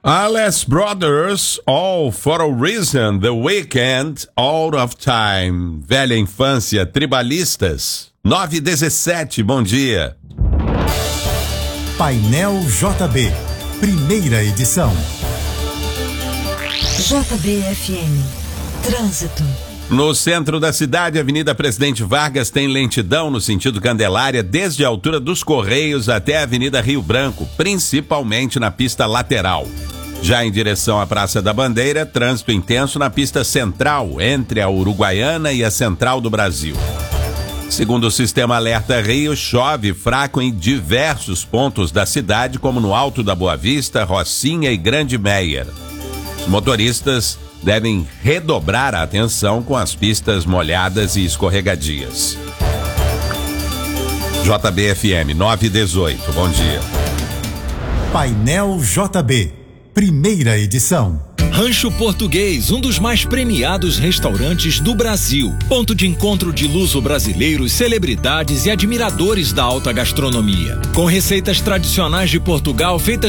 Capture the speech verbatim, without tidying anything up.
Alice Brothers, All for a Reason, The Weeknd, Out of Time, Velha Infância, Tribalistas, nove e dezessete, bom dia. Painel J B, primeira edição. J B F M, Trânsito. No centro da cidade, a Avenida Presidente Vargas tem lentidão no sentido Candelária, desde a altura dos Correios até a Avenida Rio Branco, principalmente na pista lateral. Já em direção à Praça da Bandeira, trânsito intenso na pista central, entre a Uruguaiana e a Central do Brasil. Segundo o Sistema Alerta Rio, chove fraco em diversos pontos da cidade, como no Alto da Boa Vista, Rocinha e Grande Meier. Os motoristas devem redobrar a atenção com as pistas molhadas e escorregadias. J B F M nove e dezoito, bom dia. Painel J B, primeira edição. Rancho Português, um dos mais premiados restaurantes do Brasil. Ponto de encontro de luso-brasileiros, celebridades e admiradores da alta gastronomia. Com receitas tradicionais de Portugal feitas